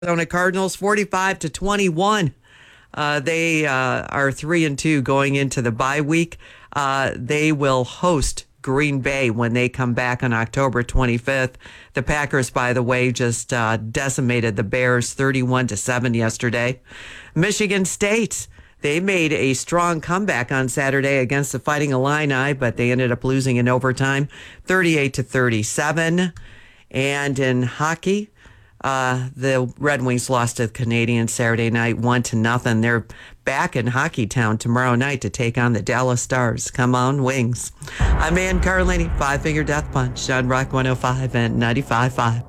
Arizona Cardinals 45-21. They are 3-2 going into the bye week. They will host Green Bay when they come back on October 25th. The Packers, by the way, just decimated the Bears 31-7 yesterday. Michigan State, they made a strong comeback on Saturday against the Fighting Illini, but they ended up losing in overtime 38-37. And in hockey, the Red Wings lost to the Canadiens Saturday night 1-0. They're back in Hockey Town tomorrow night to take on the Dallas Stars. Come on, Wings. I'm Ann Carlini, Five Finger Death Punch on Rock 105 and 95.5.